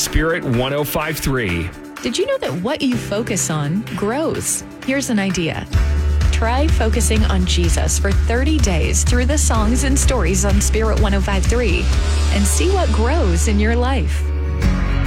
Spirit 105.3. Did you know that what you focus on grows? Here's an idea. Try focusing on Jesus for 30 days through the songs and stories on Spirit 105.3 and see what grows in your life.